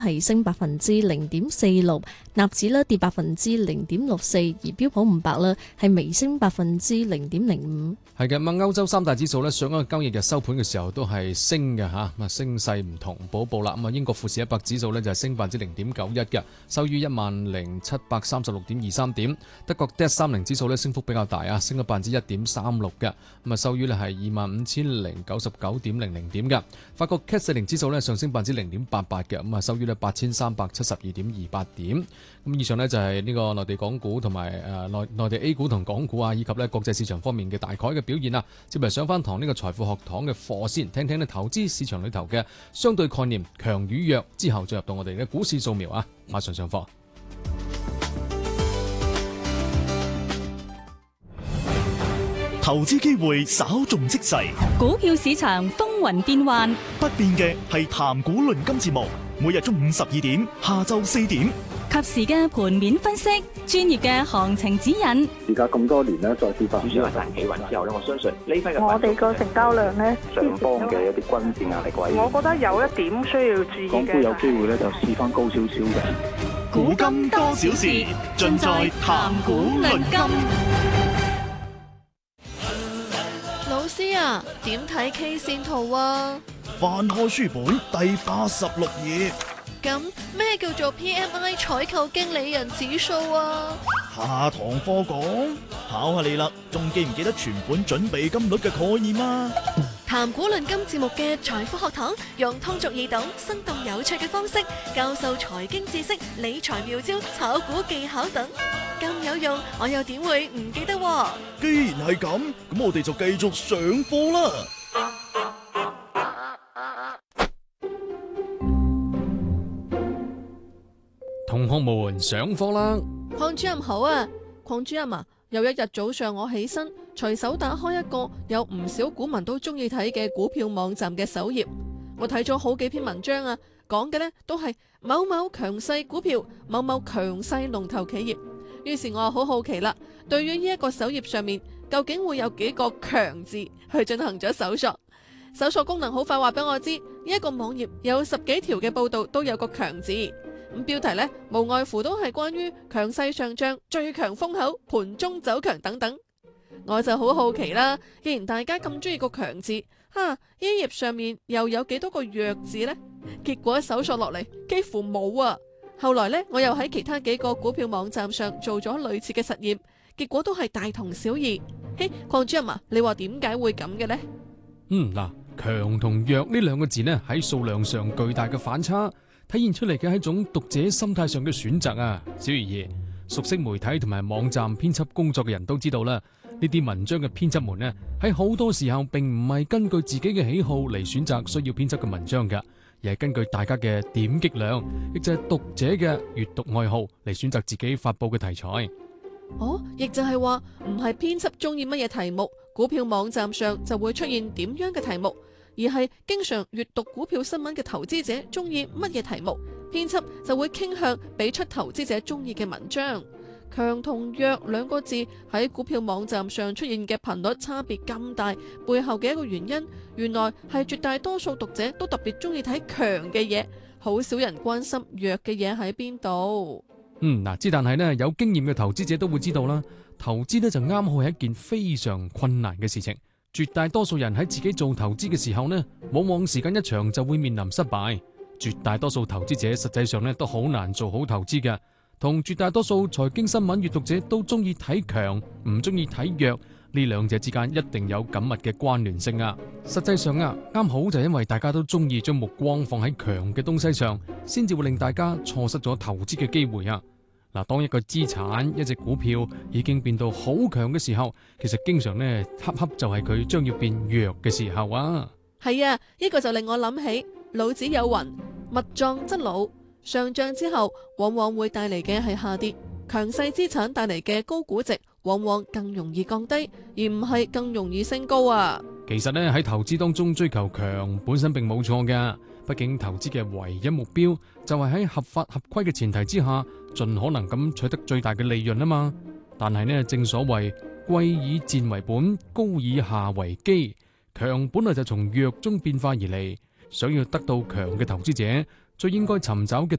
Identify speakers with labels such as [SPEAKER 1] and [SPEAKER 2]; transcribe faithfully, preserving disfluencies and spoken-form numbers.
[SPEAKER 1] 係升百分之零點四六，納指咧跌百分之零點六四，而標普五百咧係微升百分之零點零五。
[SPEAKER 2] 係嘅，咁歐洲三大指數咧上一個交易日收盤嘅時候都係升嘅嚇，咁啊升勢唔同步步啦。咁啊英國富時一百指數咧就係升百分之零點九一嘅，收於一萬零七百三十六點二三點。德國 D A X 三零指數咧升幅比較大啊，升咗百分之一點三六嘅，咁啊收於咧係二萬五千零九十九點零零點嘅。法國 C A C 四零指數咧上升百分之零點八八嘅，咁啊收於咧八千三百七十二點二八點。咁以上呢，就係呢個內地港股同埋誒內內地 A 股同港股啊，以及咧國際市場方面嘅大概嘅表現啊。接嚟上翻堂呢個財富學堂嘅課先，聽聽咧投資市場裏頭嘅相對概念強與弱，之後再入到我哋嘅股市掃描啊。馬上上課。
[SPEAKER 3] 投資機會稍縱即逝，
[SPEAKER 4] 股票市場風雲變幻，
[SPEAKER 3] 不變嘅係談股論金節目，每日中午十二點，下晝四點，
[SPEAKER 4] 及時嘅盤面分析，專業嘅行情指引。
[SPEAKER 5] 而家咁多年咧，再跌翻，
[SPEAKER 6] 主要係大企穩之後咧，我相信呢批嘅
[SPEAKER 7] 我哋個成交量咧，
[SPEAKER 5] 上方嘅一啲均線壓力位，
[SPEAKER 7] 我覺得有一點需要注意嘅。
[SPEAKER 5] 港股有機會咧就試翻高少少嘅。
[SPEAKER 3] 古今多少事，盡在談股論金。
[SPEAKER 8] 老師啊，點睇 K 線圖啊？
[SPEAKER 3] 翻開書本第八十六頁。
[SPEAKER 8] 咁咩叫做 P M I 採購經理人指數啊？
[SPEAKER 3] 下堂課講，考下你啦，仲記唔記得存款準備金率嘅概念啊？
[SPEAKER 8] 談股論金節目嘅財富學堂，用通俗易懂、生動有趣嘅方式教授財經知識、理財妙招、炒股技巧等，咁有用，我又點會唔記得喎？
[SPEAKER 3] 既然係咁，咁我哋就繼續上課啦。
[SPEAKER 2] 同學們上課啦！
[SPEAKER 8] 鄺主任好啊，鄺主任啊，有一日早上我起身，隨手打開一個有唔少股民都中意睇嘅股票網站嘅首頁，我睇咗好幾篇文章啊，講嘅呢都係某某強勢股票、某某強勢龍頭企業。於是我好好奇啦，對於呢一個首頁上面究竟會有幾個強字，去進行咗搜索。搜索功能好快話俾我知，呢一個網頁有十幾條嘅報道都有個強字。咁標題呢，無外乎都係關於強勢上漲、最強風口、盤中走強等等。我就好好奇啦，既然大家咁中意個強字，哈、啊，呢頁上面又有幾多個弱字呢？結果搜索落嚟幾乎冇啊。後來呢，我又喺其他幾個股票網站上做咗類似嘅實驗，結果都係大同小異。嘿，鄺主任啊，你話點解會咁嘅呢？
[SPEAKER 2] 嗯，嗱，強同弱呢兩個字呢，喺數量上巨大嘅反差，體現出嚟嘅係一種讀者心態上嘅選擇啊。小魚兒，熟悉媒體同埋網站編輯工作嘅人都知道啦，呢啲文章嘅編輯們呢，喺好多時候並唔係根據自己嘅喜好嚟選擇需要編輯嘅文章㗎，而係根據大家嘅點擊量，亦就係讀者嘅閱讀愛好嚟選擇自己發佈嘅題材。
[SPEAKER 8] 哦，亦就係話唔係編輯中意乜嘢題目，股票網站上就會出現點樣嘅題目，而係經常閱讀股票新聞嘅投資者中意乜嘢題目，編輯就會傾向俾出投資者中意嘅文章。強同弱兩個字喺股票網站上出現嘅頻率差別咁大，背後嘅一個原因，原來係絕大多數讀者都特別中意睇強嘅嘢，好少人關心弱嘅嘢喺邊度。
[SPEAKER 2] 嗯，嗱，之但係呢，有經驗嘅投資者都會知道啦，投資呢就啱好係一件非常困難嘅事情。絕大多數人喺自己做投資嘅時候呢，往往時間一長就會面臨失敗。絕大多數投資者實際上呢都好難做好投資嘅，同絕大多數財經新聞閱讀者都中意睇強，唔中意睇弱，呢兩者之間一定有緊密嘅關聯性啊。實際上啊，啱好就因為大家都中意將目光放喺強嘅東西上，先至會令大家錯失咗投資嘅機會啊。嗱，當一個資產一隻股票已經變到好強嘅時候，其實經常呢，恰恰就係佢將要變弱嘅時候啊。
[SPEAKER 8] 係啊，呢個就令我諗起老子有云：物壯則老。上漲之後，往往會帶嚟嘅係下跌；強勢資產帶嚟嘅高估值，往往更容易降低，而唔係更容易升高啊。
[SPEAKER 2] 其實呢，喺投資當中追求強本身並冇錯㗎。畢竟投資嘅唯一目標就係喺合法合規嘅前提之下，盡可能咁取得最大嘅利潤啊嘛。但係呢，正所謂貴以賤為本，高以下為基，強本來就從弱中變化而嚟。想要得到強嘅投資者， 最應該尋找嘅